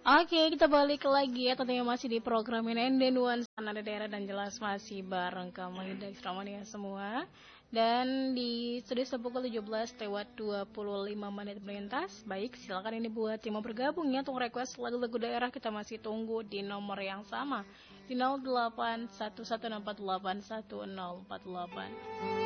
Oke, kita balik lagi ya. Tentunya masih di program ini Enden Nuansa Nada Daerah dan jelas masih bareng kamu Indah Ramania semua. Dan di studio pukul 17 lewat 25 menit melintas. Baik, silakan ini buat yang mau bergabung ya untuk request lagu-lagu daerah, kita masih tunggu di nomor yang sama di 081164810048.